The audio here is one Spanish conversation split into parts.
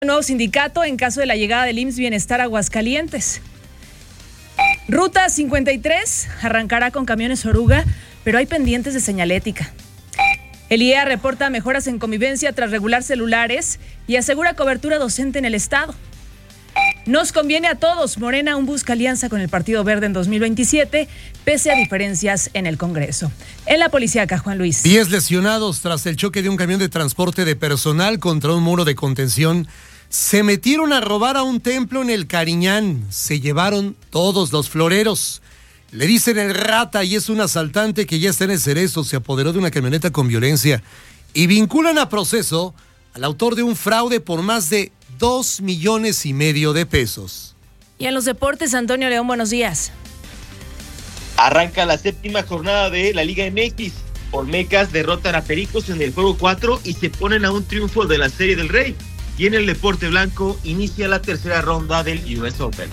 Nuevo sindicato en caso de la llegada del IMSS Bienestar a Aguascalientes. Ruta 53 arrancará con camiones oruga, pero hay pendientes de señalética. El IEA reporta mejoras en convivencia tras regular celulares y asegura cobertura docente en el estado. Nos conviene a todos. Morena aún busca alianza con el Partido Verde en 2027, pese a diferencias en el Congreso. En la policíaca, Juan Luis. 10 lesionados tras el choque de un camión de transporte de personal contra un muro de contención. Se metieron a robar a un templo en el Cariñán. Se llevaron todos los floreros. Le dicen el Rata y es un asaltante que ya está en el Cerezo. Se apoderó de una camioneta con violencia. Y vinculan a proceso al autor de un fraude por más de 2,5 millones de pesos. Y en los deportes, Antonio León, buenos días. Arranca la 7ª jornada de la Liga MX. Olmecas derrotan a Pericos en el juego 4 y se ponen a un triunfo de la Serie del Rey. Y en el deporte blanco inicia la 3ª ronda del US Open.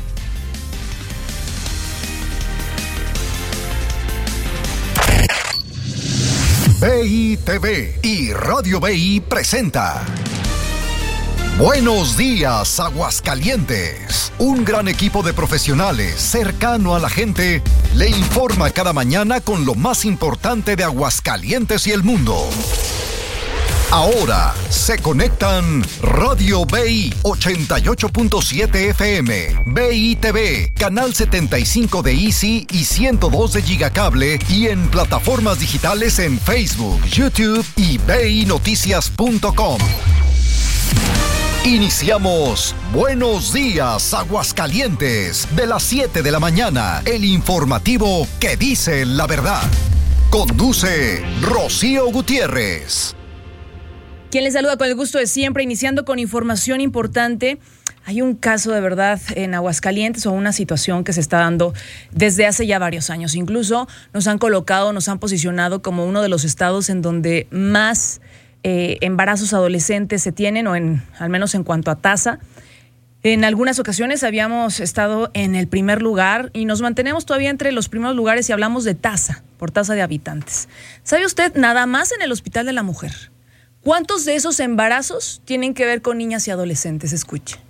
BI TV y Radio BI presenta Buenos días, Aguascalientes. Un gran equipo de profesionales cercano a la gente le informa cada mañana con lo más importante de Aguascalientes y el mundo. Ahora se conectan Radio BI 88.7 FM, BI TV, Canal 75 de Easy y 102 de Gigacable y en plataformas digitales en Facebook, YouTube y BINoticias.com. Iniciamos Buenos Días, Aguascalientes, de las 7 de la mañana, el informativo que dice la verdad. Conduce Rocío Gutiérrez. Quien les saluda con el gusto de siempre, iniciando con información importante. Hay un caso de verdad en Aguascalientes o una situación que se está dando desde hace ya varios años. Incluso nos han posicionado como uno de los estados en donde más embarazos adolescentes se tienen, o al menos en cuanto a tasa. En algunas ocasiones habíamos estado en el primer lugar y nos mantenemos todavía entre los primeros lugares si hablamos de tasa, por tasa de habitantes. ¿Sabe usted, nada más en el Hospital de la Mujer, cuántos de esos embarazos tienen que ver con niñas y adolescentes? Escuche.